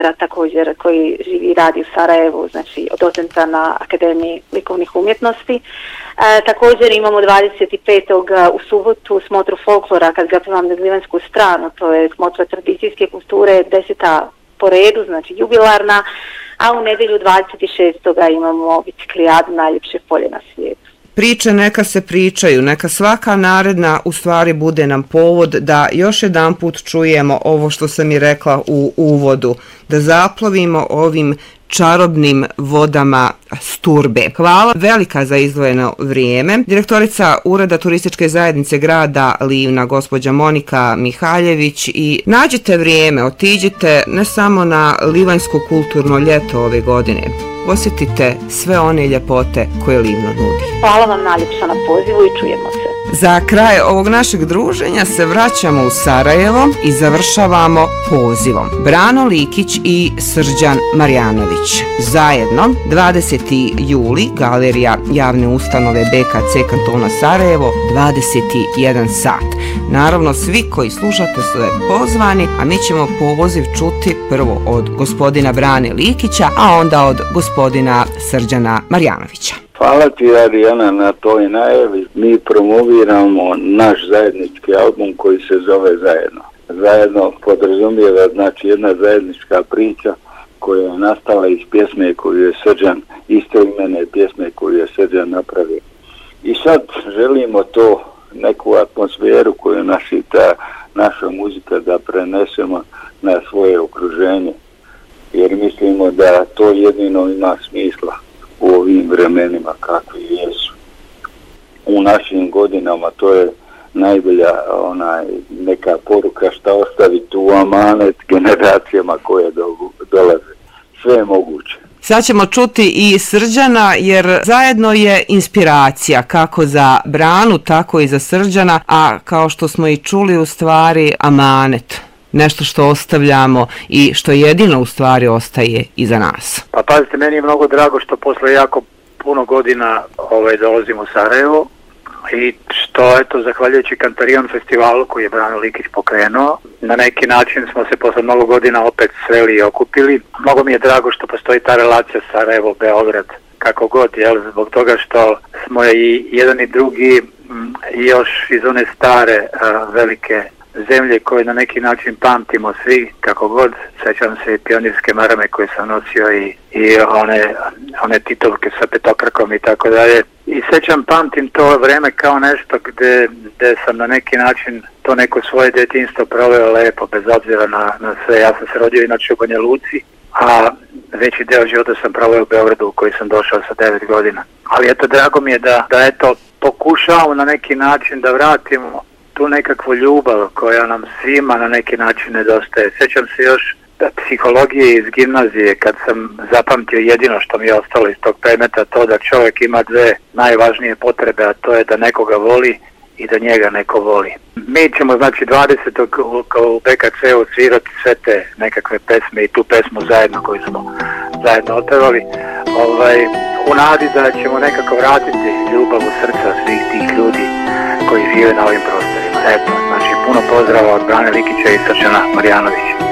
također koji živi i radi u Sarajevu, znači docenta na Akademiji likovnih umjetnosti. Također imamo 25. u subotu smotru folklora, kad ga pjevam na Livansku stranu, to je smotra tradicijske kulture, 10. po redu, znači jubilarna, a u nedjelju 26. imamo biciklijadu najljepše polje na svijetu. Priče neka se pričaju, neka svaka naredna u stvari bude nam povod da još jedanput čujemo ovo što sam i rekla u uvodu, da zaplovimo ovim čarobnim vodama Sturbe. Hvala velika za izdvojeno vrijeme. Direktorica Ureda turističke zajednice grada Livna, gospođa Monika Mihaljević, i nađite vrijeme, otiđite ne samo na Livanjsko kulturno ljeto ove godine, osjetite sve one ljepote koje Livno nudi. Hvala vam najljepša na pozivu i čujemo se. Za kraj ovog našeg druženja se vraćamo u Sarajevo i završavamo pozivom. Brano Likić i Srđan Marjanović. Zajedno 20. juli, galerija javne ustanove BKC kantona Sarajevo, 21 sat. Naravno, svi koji slušate su pozvani, a mi ćemo poziv čuti prvo od gospodina Brane Likića, a onda od gospodina Srđana Marjanovića. Hvala ti, Arijana, na toj najavi. Mi promoviramo naš zajednički album koji se zove Zajedno. Zajedno podrazumijeva, znači, jedna zajednička priča koja je nastala iz pjesme koju je Srđan, istoimene pjesme koju je Srđan napravio. I sad želimo to, neku atmosferu koju naša muzika da prenesemo na svoje okruženje. Jer mislimo da to jedino ima smisla u ovim vremenima kakvi jesu. U našim godinama to je najbolja neka poruka šta ostaviti u amanet generacijama koje dolaze. Sve je moguće. Sad ćemo čuti i Srđana, jer zajedno je inspiracija kako za Branu, tako i za Srđana, a kao što smo i čuli, u stvari amanet. Nešto što ostavljamo i što jedino u stvari ostaje iza nas. Pa pazite, meni je mnogo drago što posle jako puno godina dolazim u Sarajevo i što eto, zahvaljujući Kantarion festivalu koji je Brano Likić pokrenuo, na neki način smo se posle mnogo godina opet sveli i okupili. Mnogo mi je drago što postoji ta relacija Sarajevo-Beograd, kako god, zbog toga što smo i jedan i drugi još iz one stare velike zemlje koje na neki način pamtimo svi, kako god. Sećam se pionirske marame koje sam nosio i one titovke sa petokrakom i tako dalje. I pamtim to vreme kao nešto gde sam na neki način to neko svoje djetinjstvo proveo lepo, bez obzira na sve. Ja sam se rodio inače u Banja Luci, a veći deo života sam proveo u Beogradu u koji sam došao sa 9 godina. Ali eto, drago mi je da eto, pokušavamo na neki način da vratimo tu nekakvu ljubav koja nam svima na neki način nedostaje. Sjećam se još psihologije iz gimnazije kad sam zapamtio jedino što mi je ostalo iz tog predmeta, to da čovjek ima dve najvažnije potrebe, a to je da nekoga voli i da njega neko voli. Mi ćemo znači 20. u BKC-u svirati sve te nekakve pesme i tu pesmu zajedno koju smo zajedno otpevali, u nadi da ćemo nekako vratiti ljubav u srca svih tih ljudi koji žive na ovim prostorima. Eto, znači puno pozdrava od Brane Likića i Srđana Marjanovića.